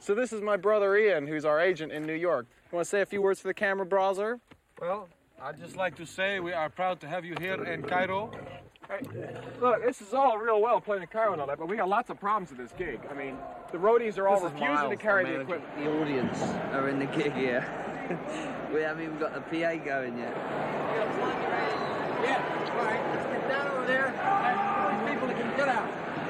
So this is my brother Ian, who's our agent in New York. You want to say a few words for the camera, browser? Well, I'd just like to say we are proud to have you here in Cairo. Hey, look, this is all real well playing in Cairo and all that, but we got lots of problems with this gig. I mean, the roadies are all refusing to carry the equipment. The audience are in the gig here. We haven't even got the PA going yet. Yeah, right. Let's get down over there and these people that can get out.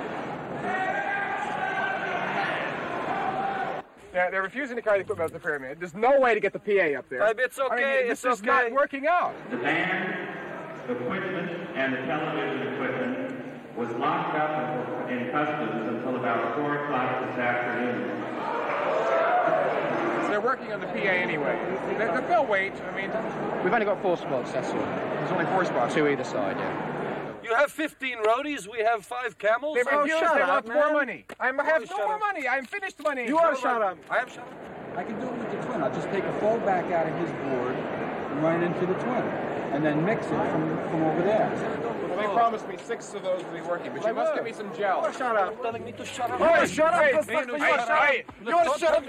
They're refusing to carry the equipment up the pyramid. There's no way to get the PA up there. It's okay, I mean, it's this is okay. not working out. The band, the equipment, and the television equipment was locked up in customs until about 4 o'clock this afternoon. They're working on the PA anyway. They'll wait. I mean, We've only got 4 spots, that's all. there's only 4 spots. 2 either side, yeah. You have 15 roadies, we have 5 camels. They refuse. shut They up, want man. more money. I have no shut more up. money. I'm finished money. You are shut up. I am shut up. I can do it with the twin. I'll just take a fold back out of his board and run it into the twin. And then mix it from over there. Well, they promised me 6 of those will be working, but you must give me some gel. Oh, shut up. Telling me to shut up. Hey, shut up. Hey, Shut hey, up. hey, You want to shut up? hey, You want to shut up?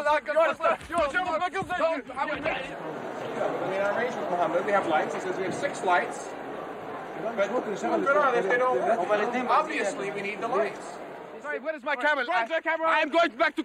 I mean, our arrangement with Muhammad, we have lights. He says we have 6 lights. But what good are they if they don't work? Obviously, we need the lights. Sorry, where is my camera? I am going back to